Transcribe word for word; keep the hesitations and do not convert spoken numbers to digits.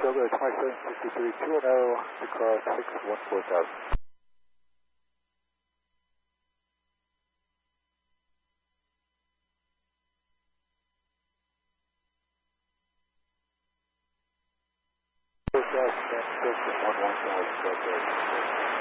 Silver twenty-seven sixty-three, two zero, Dakar six one four thousand. Forecast and six one one thousand.